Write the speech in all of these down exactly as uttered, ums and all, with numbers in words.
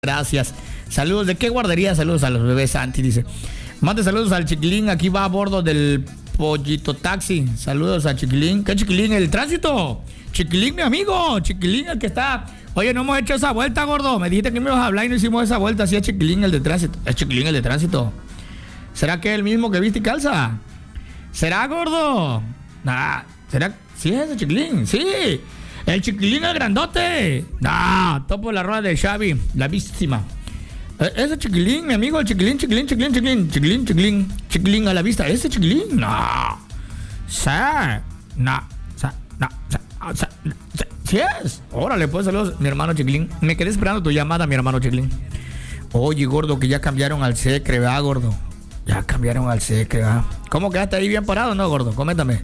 Gracias. Saludos. ¿De qué guardería? Saludos a los bebés Santi, dice. Mande saludos al Chiquilín. Aquí va a bordo del Pollito Taxi. Saludos a Chiquilín. ¿Qué Chiquilín? El tránsito. Chiquilín, mi amigo. Chiquilín, el que está. Oye, no hemos hecho esa vuelta, gordo. Me dijiste que me ibas a hablar y no hicimos esa vuelta. Así es Chiquilín, el de tránsito. Es Chiquilín, el de tránsito. ¿Será que es el mismo que viste y calza? ¿Será, gordo? Nah. ¿Será? Sí, es el Chiquilín. Sí. El Chiquilín, el grandote. No, topo la rueda de Xavi, la víctima. Ese Chiquilín, mi amigo, el Chiquilín, Chiquilín, Chiquilín, Chiquilín, Chiquilín, Chiquilín, Chiquilín a la vista. Ese Chiquilín, no. Sí, no, no, sí es. Órale, pues saludos, mi hermano Chiquilín. Me quedé esperando tu llamada, mi hermano Chiquilín. Oye, gordo, que ya cambiaron al secre, ¿verdad, gordo? Ya cambiaron al secre, ¿verdad? ¿Cómo quedaste ahí bien parado, no, gordo? Coméntame.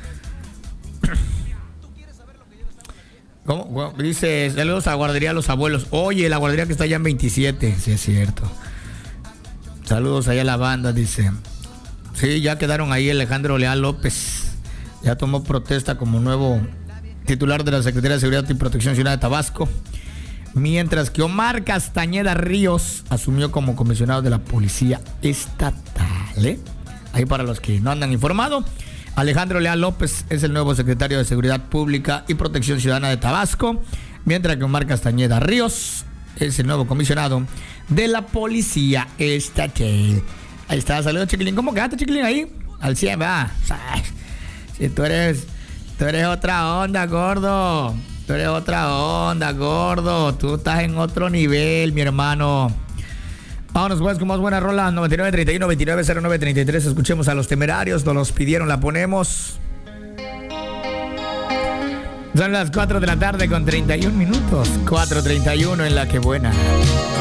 ¿Cómo? Dice, saludos a la guardería de los abuelos. Oye, la guardería que está allá en veintisiete. Sí, es cierto. Saludos allá a la banda, dice. Sí, ya quedaron ahí Alejandro Leal López. Ya tomó protesta como nuevo titular de la Secretaría de Seguridad y Protección Ciudadana de Tabasco. Mientras que Omar Castañeda Ríos asumió como comisionado de la Policía Estatal. ¿eh? Ahí para los que no andan informados. Alejandro Leal López es el nuevo secretario de Seguridad Pública y Protección Ciudadana de Tabasco, mientras que Omar Castañeda Ríos es el nuevo comisionado de la Policía Estatal. Ahí está, saludos, Chiquilín. ¿Cómo quedaste, Chiquilín, ahí? Al cien, va. Si tú eres, tú eres otra onda, gordo. Tú eres otra onda, gordo. Tú estás en otro nivel, mi hermano. Vámonos pues con más buena rola. noventa y nueve treinta y uno veintinueve cero nueve treinta y tres. Escuchemos a Los Temerarios. Nos los pidieron, la ponemos. Son las cuatro de la tarde con treinta y un minutos. cuatro treinta y uno en La Que Buena.